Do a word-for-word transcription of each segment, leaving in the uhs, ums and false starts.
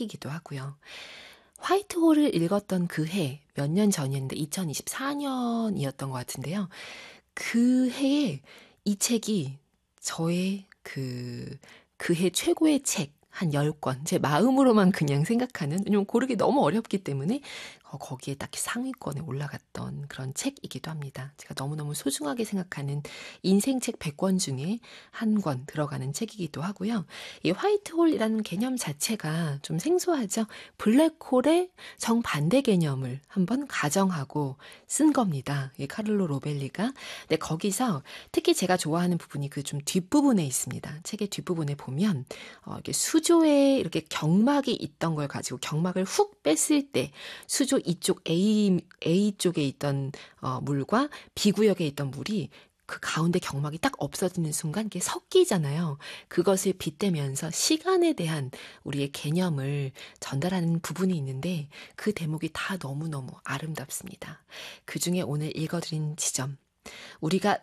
책이기도 하고요. 화이트홀을 읽었던 그 해, 몇 년 전이었는데 이천이십사 년이었던 것 같은데요. 그 해에 이 책이 저의 그, 그 해 최고의 책, 한 열 권, 제 마음으로만 그냥 생각하는, 왜냐면 고르기 너무 어렵기 때문에 어, 거기에 딱히 상위권에 올라갔던 그런 책이기도 합니다. 제가 너무너무 소중하게 생각하는 인생책 백 권 중에 한 권 들어가는 책이기도 하고요. 이 화이트홀이라는 개념 자체가 좀 생소하죠. 블랙홀의 정반대 개념을 한번 가정하고 쓴 겁니다. 이 카를로 로벨리가. 근데 거기서 특히 제가 좋아하는 부분이 그 좀 뒷부분에 있습니다. 책의 뒷부분에 보면 어, 이렇게 수조에 이렇게 경막이 있던 걸 가지고 경막을 훅 뺐을 때 수조 이쪽 A, A 쪽에 있던 어, 물과 B 구역에 있던 물이 그 가운데 경막이 딱 없어지는 순간 이게 섞이잖아요. 그것을 빗대면서 시간에 대한 우리의 개념을 전달하는 부분이 있는데 그 대목이 다 너무너무 아름답습니다. 그중에 오늘 읽어드린 지점, 우리가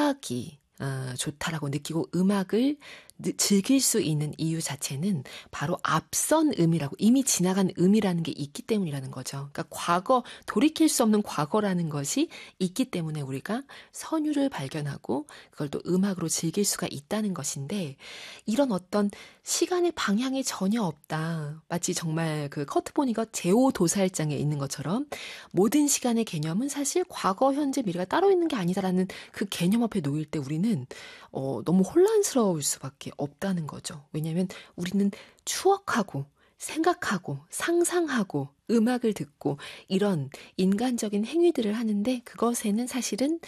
음악이 어, 좋다라고 느끼고 음악을 느, 즐길 수 있는 이유 자체는 바로 앞선 음이라고, 이미 지나간 음이라는 게 있기 때문이라는 거죠. 그러니까 과거, 돌이킬 수 없는 과거라는 것이 있기 때문에 우리가 선율을 발견하고 그걸 또 음악으로 즐길 수가 있다는 것인데, 이런 어떤 시간의 방향이 전혀 없다. 마치 정말 그 커트 보니가 제오 도살장에 있는 것처럼 모든 시간의 개념은 사실 과거, 현재, 미래가 따로 있는 게 아니다라는 그 개념 앞에 놓일 때 우리는 어, 너무 혼란스러울 수밖에 없다는 거죠. 왜냐하면 우리는 추억하고 생각하고 상상하고 음악을 듣고 이런 인간적인 행위들을 하는데 그것에는 사실은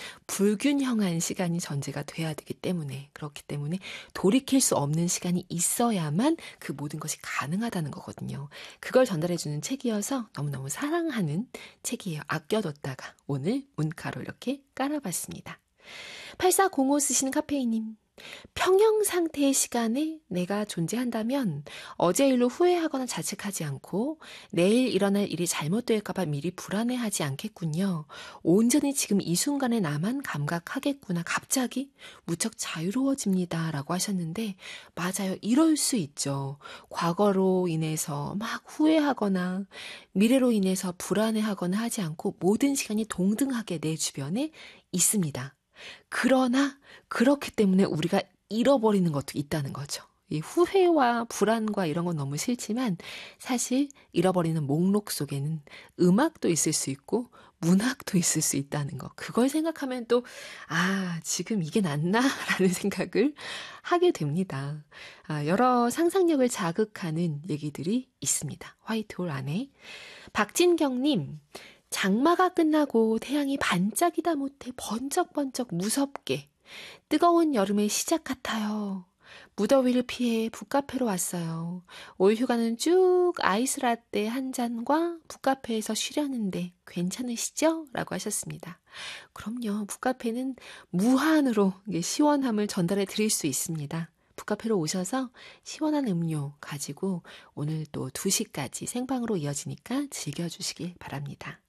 불균형한 시간이 전제가 돼야 되기 때문에, 그렇기 때문에 돌이킬 수 없는 시간이 있어야만 그 모든 것이 가능하다는 거거든요. 그걸 전달해주는 책이어서 너무너무 사랑하는 책이에요. 아껴뒀다가 오늘 문카로 이렇게 깔아봤습니다. 팔사공오 쓰시는 카페이님. 평형 상태의 시간에 내가 존재한다면 어제 일로 후회하거나 자책하지 않고 내일 일어날 일이 잘못될까봐 미리 불안해하지 않겠군요. 온전히 지금 이 순간에 나만 감각하겠구나. 갑자기 무척 자유로워집니다. 라고 하셨는데 맞아요. 이럴 수 있죠. 과거로 인해서 막 후회하거나 미래로 인해서 불안해하거나 하지 않고 모든 시간이 동등하게 내 주변에 있습니다. 그러나 그렇기 때문에 우리가 잃어버리는 것도 있다는 거죠. 이 후회와 불안과 이런 건 너무 싫지만 사실 잃어버리는 목록 속에는 음악도 있을 수 있고 문학도 있을 수 있다는 거. 그걸 생각하면 또 아, 지금 이게 낫나? 라는 생각을 하게 됩니다. 아, 여러 상상력을 자극하는 얘기들이 있습니다. 화이트홀 안에. 박진경님. 장마가 끝나고 태양이 반짝이다 못해 번쩍번쩍 무섭게 뜨거운 여름의 시작 같아요. 무더위를 피해 북카페로 왔어요. 올 휴가는 쭉 아이스라떼 한 잔과 북카페에서 쉬려는데 괜찮으시죠? 라고 하셨습니다. 그럼요. 북카페는 무한으로 시원함을 전달해 드릴 수 있습니다. 북카페로 오셔서 시원한 음료 가지고 오늘 또 두 시까지 생방으로 이어지니까 즐겨주시길 바랍니다.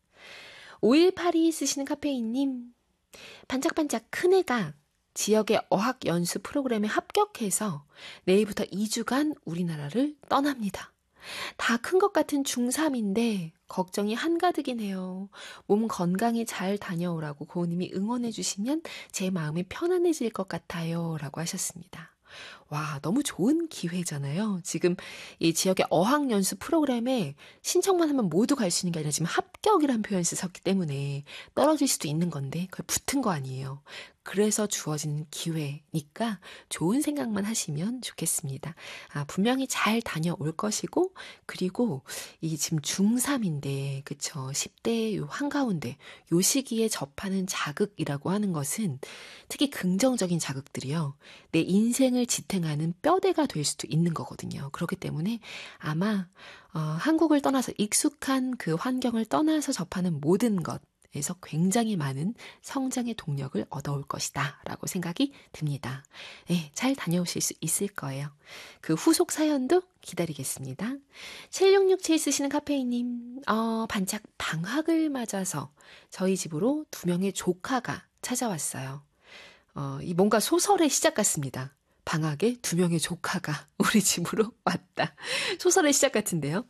오일팔이 쓰시는 카페인님, 반짝반짝 큰애가 지역의 어학 연수 프로그램에 합격해서 내일부터 이 주간 우리나라를 떠납니다. 다 큰 것 같은 중삼인데 걱정이 한가득이네요. 몸 건강히 잘 다녀오라고 고우님이 응원해 주시면 제 마음이 편안해질 것 같아요. 라고 하셨습니다. 와, 너무 좋은 기회잖아요. 지금 이 지역의 어학연수 프로그램에 신청만 하면 모두 갈 수 있는 게 아니라 지금 합격이란 표현을 썼기 때문에 떨어질 수도 있는 건데 그걸 붙은 거 아니에요. 그래서 주어진 기회니까 좋은 생각만 하시면 좋겠습니다. 아, 분명히 잘 다녀올 것이고, 그리고 이 지금 중삼인데, 그쵸. 십 대 요 한가운데, 요 시기에 접하는 자극이라고 하는 것은 특히 긍정적인 자극들이요. 내 인생을 지탱하는 뼈대가 될 수도 있는 거거든요. 그렇기 때문에 아마, 어, 한국을 떠나서 익숙한 그 환경을 떠나서 접하는 모든 것, 에서 굉장히 많은 성장의 동력을 얻어올 것이다 라고 생각이 듭니다. 네, 잘 다녀오실 수 있을 거예요. 그 후속 사연도 기다리겠습니다. 칠육육칠 쓰시는 카페이님, 어, 반짝 방학을 맞아서 저희 집으로 두 명의 조카가 찾아왔어요. 어, 이 뭔가 소설의 시작 같습니다. 방학에 두 명의 조카가 우리 집으로 왔다. 소설의 시작 같은데요.